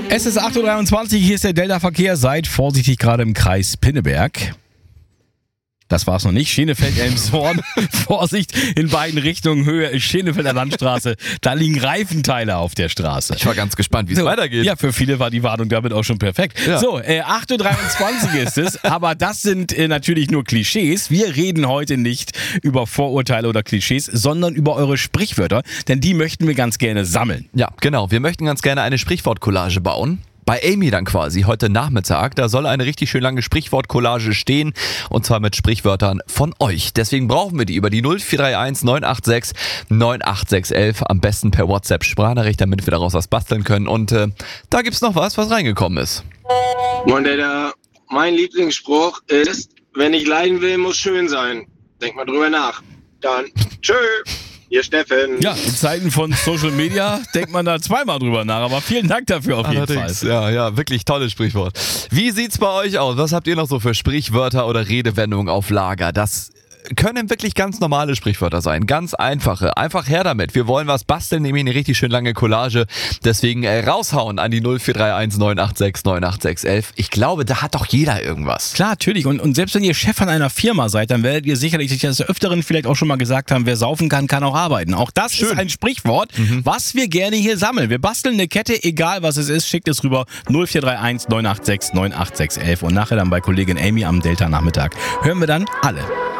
Es ist 8.23 Uhr, hier ist der Delta-Verkehr. Seid vorsichtig gerade im Kreis Pinneberg. Das war's noch nicht. Schenefeld-Elmshorn. Vorsicht in beiden Richtungen. Höhe Schenefelder Landstraße. Da liegen Reifenteile auf der Straße. Ich war ganz gespannt, wie es weitergeht. Ja, für viele war die Warnung damit auch schon perfekt. Ja. So, 8.23 Uhr ist es. Aber das sind natürlich nur Klischees. Wir reden heute nicht über Vorurteile oder Klischees, sondern über eure Sprichwörter. Denn die möchten wir ganz gerne sammeln. Ja, genau. Wir möchten ganz gerne eine Sprichwortcollage bauen. Bei Amy dann quasi, heute Nachmittag. Da soll eine richtig schön lange Sprichwortcollage stehen. Und zwar mit Sprichwörtern von euch. Deswegen brauchen wir die über die 0431 986 98611. Am besten per WhatsApp-Sprachnachricht, damit wir daraus was basteln können. Und da gibt's noch was reingekommen ist. Moin Dada, mein Lieblingsspruch ist, wenn ich leiden will, muss schön sein. Denk mal drüber nach. Dann tschö. Hier Steffen. Ja, in Zeiten von Social Media denkt man da zweimal drüber nach, aber vielen Dank dafür auf jeden Fall. Ja, wirklich tolles Sprichwort. Wie sieht's bei euch aus? Was habt ihr noch so für Sprichwörter oder Redewendungen auf Lager? Das können wirklich ganz normale Sprichwörter sein, ganz einfache. Einfach her damit. Wir wollen was basteln, nämlich eine richtig schön lange Collage. Deswegen raushauen an die 0431 986 98611. Ich glaube, da hat doch jeder irgendwas. Klar, natürlich. Und selbst wenn ihr Chef von einer Firma seid, dann werdet ihr sicherlich sich des Öfteren vielleicht auch schon mal gesagt haben, wer saufen kann, kann auch arbeiten. Auch das ist ein Sprichwort, was wir gerne hier sammeln. Wir basteln eine Kette, egal was es ist, schickt es rüber 0431 986 98611 und nachher dann bei Kollegin Amy am Delta-Nachmittag hören wir dann alle.